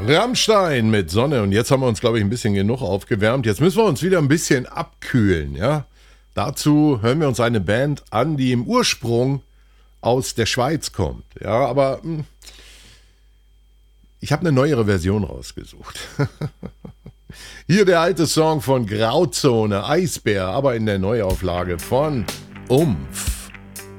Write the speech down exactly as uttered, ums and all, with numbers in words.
Rammstein mit Sonne. Und jetzt haben wir uns, glaube ich, ein bisschen genug aufgewärmt. Jetzt müssen wir uns wieder ein bisschen abkühlen, ja. Dazu hören wir uns eine Band an, die im Ursprung aus der Schweiz kommt. Ja, aber mh, ich habe eine neuere Version rausgesucht. Hier der alte Song von Grauzone, Eisbär, aber in der Neuauflage von Umf.